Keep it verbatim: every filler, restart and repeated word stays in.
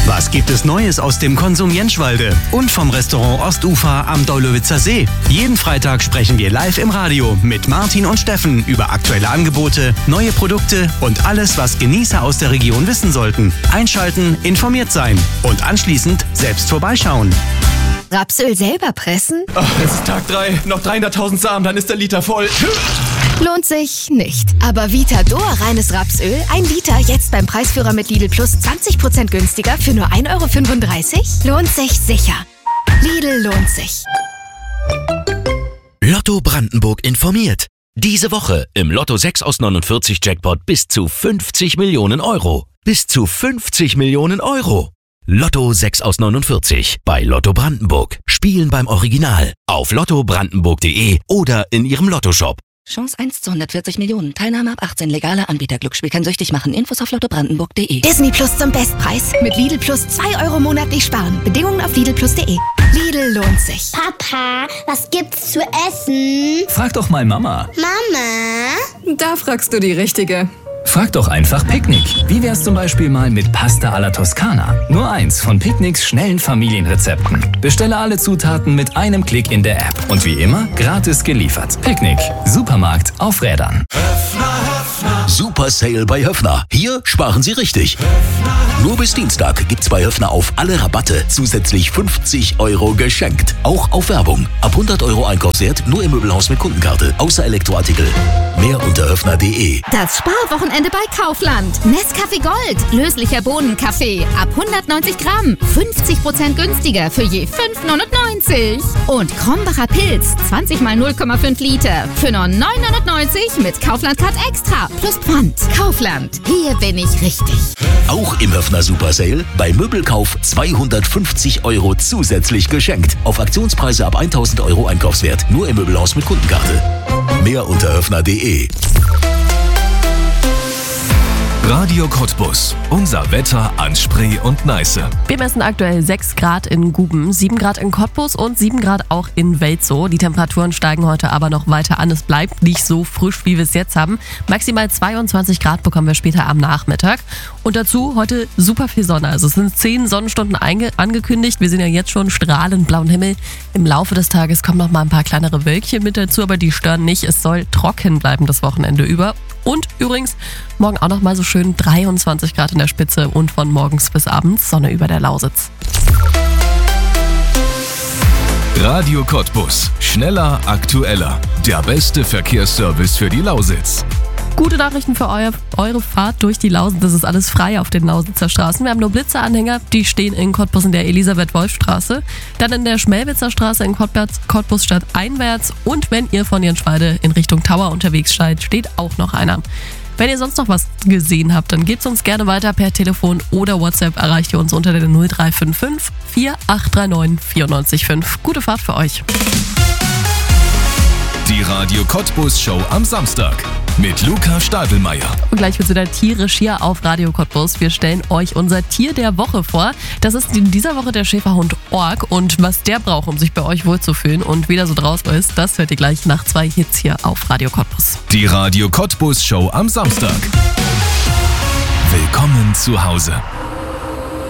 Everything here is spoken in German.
Was gibt es Neues aus dem Konsum Jenschwalde und vom Restaurant Ostufer am Deulowitzer See? Jeden Freitag sprechen wir live im Radio mit Martin und Steffen über aktuelle Angebote, neue Produkte und alles, was Genießer aus der Region wissen sollten. Einschalten, informiert sein und anschließend selbst vorbeischauen. Rapsöl selber pressen? Oh, es ist Tag drei, noch dreihunderttausend Samen, dann ist der Liter voll. Lohnt sich nicht. Aber Vitador reines Rapsöl, ein Liter, jetzt beim Preisführer mit Lidl Plus zwanzig Prozent günstiger für nur ein Euro fünfunddreißig? Lohnt sich sicher. Lidl lohnt sich. Lotto Brandenburg informiert. Diese Woche im Lotto sechs aus neunundvierzig Jackpot bis zu fünfzig Millionen Euro. Bis zu fünfzig Millionen Euro. Lotto sechs aus neunundvierzig bei Lotto Brandenburg. Spielen beim Original. Auf lotto brandenburg punkt de oder in Ihrem Lottoshop. Chance eins zu hundertvierzig Millionen. Teilnahme ab achtzehn. Legaler Anbieter. Glücksspiel kann süchtig machen. Infos auf lotto brandenburg punkt de. Disney Plus zum Bestpreis. Mit Lidl Plus zwei Euro monatlich sparen. Bedingungen auf lidl plus punkt de. Lidl lohnt sich. Papa, was gibt's zu essen? Frag doch mal Mama. Mama? Da fragst du die Richtige. Frag doch einfach Picknick. Wie wär's zum Beispiel mal mit Pasta alla Toskana? Nur eins von Picknicks schnellen Familienrezepten. Bestelle alle Zutaten mit einem Klick in der App. Und wie immer, gratis geliefert. Picknick. Supermarkt auf Rädern. Super Sale bei Höffner. Hier sparen Sie richtig. Nur bis Dienstag gibt's bei Höffner auf alle Rabatte zusätzlich fünfzig Euro geschenkt. Auch auf Werbung. Ab hundert Euro Einkaufswert nur im Möbelhaus mit Kundenkarte. Außer Elektroartikel. Mehr unter höffner punkt de. Das Sparwochenende bei Kaufland. Nescafé Gold. Löslicher Bohnenkaffee. Ab hundertneunzig Gramm. fünfzig Prozent günstiger für je fünf neunundneunzig. Und Krombacher Pilz. zwanzig mal null Komma fünf Liter. Für nur neun neunundneunzig mit Kaufland Card Extra. Plus Pfand. Kaufland. Hier bin ich richtig. Auch im Höffner Super Sale bei Möbelkauf zweihundertfünfzig Euro zusätzlich geschenkt. Auf Aktionspreise ab tausend Euro Einkaufswert. Nur im Möbelhaus mit Kundenkarte. Mehr unter höffner punkt de. Radio Cottbus. Unser Wetter an Spree und Neiße. Wir messen aktuell sechs Grad in Guben, sieben Grad in Cottbus und sieben Grad auch in Welzow. Die Temperaturen steigen heute aber noch weiter an. Es bleibt nicht so frisch, wie wir es jetzt haben. Maximal zweiundzwanzig Grad bekommen wir später am Nachmittag. Und dazu heute super viel Sonne. Also es sind zehn Sonnenstunden einge- angekündigt. Wir sehen ja jetzt schon strahlend blauen Himmel. Im Laufe des Tages kommen noch mal ein paar kleinere Wölkchen mit dazu, aber die stören nicht. Es soll trocken bleiben das Wochenende über. Und übrigens morgen auch noch mal so schön dreiundzwanzig Grad in der Spitze und von morgens bis abends Sonne über der Lausitz. Radio Cottbus. Schneller, aktueller. Der beste Verkehrsservice für die Lausitz. Gute Nachrichten für euer, eure Fahrt durch die Lausitz. Das ist alles frei auf den Lausitzer Straßen. Wir haben nur Blitzeranhänger, die stehen in Cottbus in der Elisabeth-Wolf-Straße. Dann in der Schmelwitzer Straße in Cottbus, Cottbus statt einwärts. Und wenn ihr von Jenschwalde in Richtung Tower unterwegs seid, steht auch noch einer. Wenn ihr sonst noch was gesehen habt, dann gebt uns gerne weiter per Telefon oder WhatsApp. Erreicht ihr uns unter der null drei fünf fünf vier acht drei neun vier neun fünf. Gute Fahrt für euch. Die Radio Cottbus Show am Samstag mit Luca Stadelmeier. Und gleich wird's wieder tierisch hier auf Radio Cottbus. Wir stellen euch unser Tier der Woche vor. Das ist in dieser Woche der Schäferhund Ork. Und was der braucht, um sich bei euch wohlzufühlen und wieder so draus ist, das hört ihr gleich nach zwei Hits hier auf Radio Cottbus. Die Radio Cottbus Show am Samstag. Willkommen zu Hause.